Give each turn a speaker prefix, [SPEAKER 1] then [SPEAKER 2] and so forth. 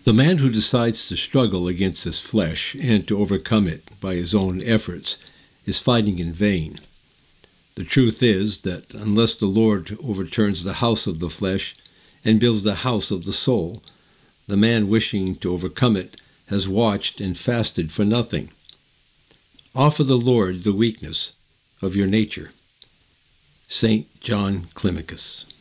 [SPEAKER 1] The man who decides to struggle against his flesh and to overcome it by his own efforts is fighting in vain. The truth is that unless the Lord overturns the house of the flesh and builds the house of the soul, the man wishing to overcome it has watched and fasted for nothing. Offer the Lord the weakness of your nature. St. John Climacus.